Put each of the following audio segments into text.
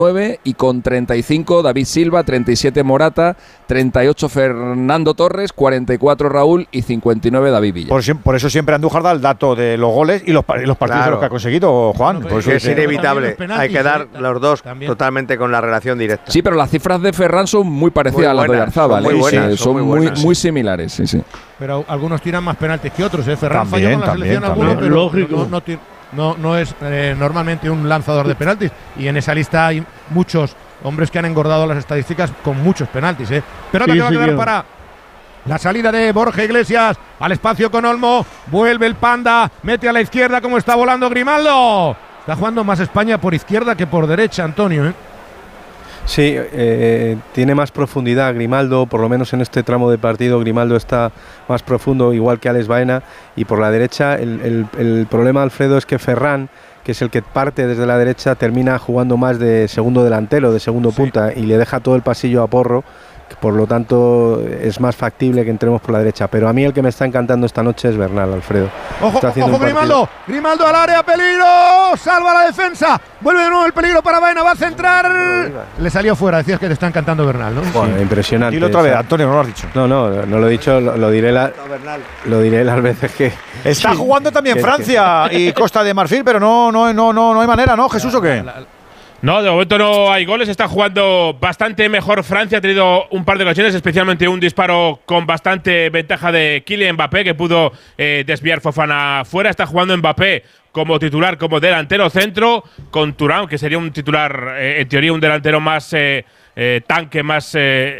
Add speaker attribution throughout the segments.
Speaker 1: y con 35 David Silva, 37 Morata, 38 Fernando Torres, 44 Raúl y 59 David Villa.
Speaker 2: Por eso siempre Andújar da el dato de los goles y los partidos claro. Que ha conseguido, Juan.
Speaker 3: Bueno, pues es inevitable, hay que dar los dos también. Totalmente con la relación directa.
Speaker 1: Sí, pero las cifras de Ferran son muy parecidas a las de Oyarzabal. Son muy similares. Sí.
Speaker 4: Pero algunos tiran más penaltis que otros. Ferran falló con la selección algunos, pero lógico. No es normalmente un lanzador de penaltis, y en esa lista hay muchos hombres que han engordado las estadísticas con muchos penaltis. Pelota que va a quedar para la salida de Borja Iglesias al espacio con Olmo. Vuelve el Panda, mete a la izquierda como está volando Grimaldo. Está jugando más España por izquierda que por derecha, Antonio.
Speaker 5: Sí, tiene más profundidad Grimaldo, por lo menos en este tramo de partido Grimaldo está más profundo, igual que Alex Baena, y por la derecha el problema, Alfredo, es que Ferran, que es el que parte desde la derecha, termina jugando más de segundo delantero, de segundo punta, y le deja todo el pasillo a Porro, por lo tanto es más factible que entremos por la derecha. Pero a mí el que me está encantando esta noche es Bernal, Alfredo.
Speaker 4: Ojo Grimaldo al área, peligro, salva la defensa, vuelve de nuevo el peligro para Baena, va a centrar, le salió fuera. Decías que te está encantando Bernal, ¿no?
Speaker 5: Bueno, sí. Impresionante.
Speaker 2: Dilo otra vez, Antonio, no lo has dicho.
Speaker 5: No lo he dicho, lo diré las veces que...
Speaker 2: Está jugando también Francia y Costa de Marfil, pero no hay manera, ¿no, Jesús, o qué?
Speaker 6: No, de momento no hay goles. Está jugando bastante mejor Francia. Ha tenido un par de ocasiones, especialmente un disparo con bastante ventaja de Kylian Mbappé, que pudo desviar Fofana fuera. Está jugando Mbappé como titular, como delantero centro, con Thuram, que sería un titular, en teoría, un delantero más tanque, más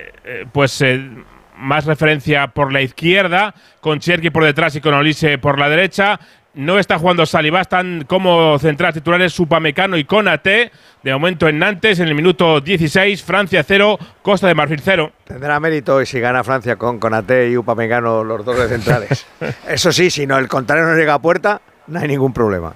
Speaker 6: más referencia por la izquierda, con Cherki por detrás y con Olise por la derecha. No está jugando Saliba, están como centrales titulares Upamecano y Konaté. De momento en Nantes, en el minuto 16, Francia 0, Costa de Marfil 0.
Speaker 3: Tendrá mérito y si gana Francia con Konaté y Upamecano, los dos de centrales. Eso sí, si no el contrario no llega a puerta, no hay ningún problema.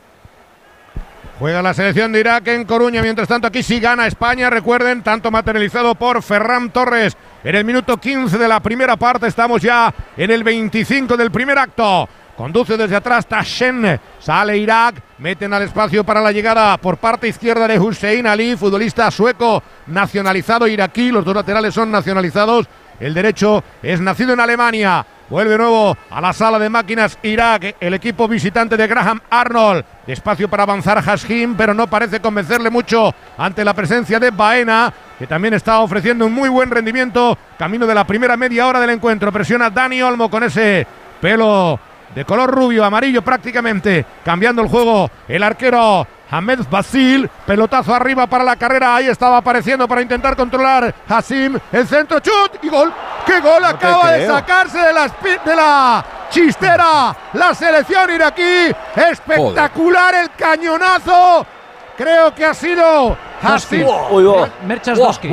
Speaker 4: Juega la selección de Irak en Coruña. Mientras tanto, aquí sí gana España. Recuerden, tanto materializado por Ferran Torres en el minuto 15 de la primera parte. Estamos ya en el 25 del primer acto. Conduce desde atrás Tashen, sale Irak, meten al espacio para la llegada por parte izquierda de Hussein Ali, futbolista sueco nacionalizado iraquí. Los dos laterales son nacionalizados. El derecho es nacido en Alemania. Vuelve de nuevo a la sala de máquinas Irak, el equipo visitante de Graham Arnold. Espacio para avanzar Hashim, pero no parece convencerle mucho ante la presencia de Baena, que también está ofreciendo un muy buen rendimiento. Camino de la primera media hora del encuentro. Presiona Dani Olmo con ese pelo de color rubio, amarillo prácticamente, cambiando el juego el arquero Ahmed Basil. Pelotazo arriba para la carrera, ahí estaba apareciendo para intentar controlar Hashim, el centro, chut y gol. ¡Qué gol! Acaba de sacarse de la chistera la selección iraquí. Espectacular el cañonazo. Creo que ha sido Hashim.
Speaker 7: Merchas Doski.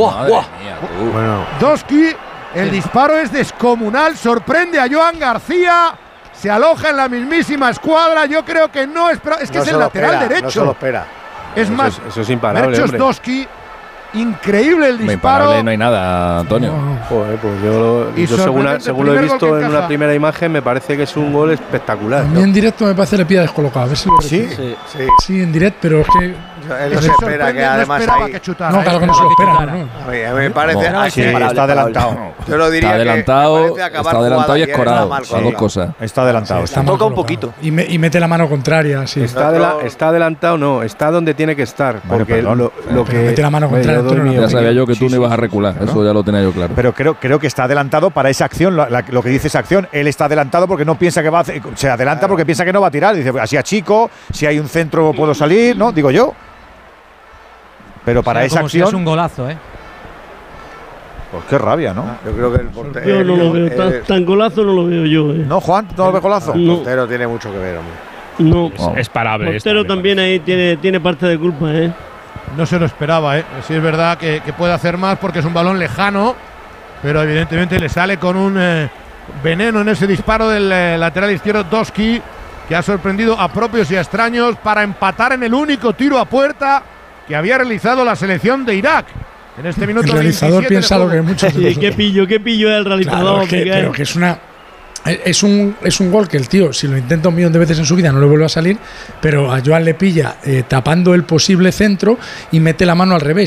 Speaker 4: Doski, el disparo es descomunal, sorprende a Joan García. Se aloja en la mismísima escuadra. Yo creo que no es que no es el lateral derecho. No
Speaker 3: se lo espera.
Speaker 4: Es más,
Speaker 5: eso es imparable.
Speaker 4: Merchos Doski, increíble el disparo.
Speaker 1: Imparable no hay nada, Antonio.
Speaker 5: Joder, pues yo según lo he visto en una primera imagen, me parece que es un gol espectacular.
Speaker 7: A mí en directo me parece que le pilla descolocado. A ver si lo sí, en directo, pero es que
Speaker 3: él no se espera que además ahí…
Speaker 7: No, claro que no se lo espera.
Speaker 3: A mí me parece…
Speaker 2: está adelantado.
Speaker 3: Yo lo diría
Speaker 1: está adelantado y escorado. Las dos cosas.
Speaker 2: Está adelantado.
Speaker 7: Toca un poquito. Y mete la mano contraria. Sí.
Speaker 5: Está adelantado, no. Está donde tiene que estar. Porque lo que…
Speaker 7: Mete la mano contraria.
Speaker 1: Ya sabía yo que tú no ibas a recular. Eso ya lo tenía yo claro.
Speaker 2: Pero creo que está adelantado para esa acción. Lo que dice esa acción. Él está adelantado porque no piensa que va a hacer… Se adelanta porque piensa que no va a tirar. Dice, así a chico, si hay un centro puedo salir, ¿no? Digo yo. Pero para esa acción…
Speaker 7: Si es un golazo,
Speaker 2: Pues qué rabia, ¿no?
Speaker 3: Yo creo que el portero…
Speaker 8: Yo no lo veo, tan golazo no lo veo yo,
Speaker 2: ¿No, Juan? ¿No lo ves golazo?
Speaker 3: El portero tiene mucho que ver, hombre.
Speaker 8: No.
Speaker 6: Es parable.
Speaker 8: El portero también ahí tiene parte de culpa,
Speaker 4: No se lo esperaba, Sí es verdad que puede hacer más porque es un balón lejano, pero evidentemente le sale con un veneno en ese disparo del lateral izquierdo Doski, que ha sorprendido a propios y a extraños para empatar en el único tiro a puerta que había realizado la selección de Irak. En este minuto
Speaker 7: el realizador piensa lo que muchos de
Speaker 8: ¿Qué pillo el realizador?
Speaker 7: Claro, pero que es un gol que el tío, si lo intenta 1.000.000 de veces en su vida, no le vuelve a salir, pero a Joan le pilla tapando el posible centro y mete la mano al revés.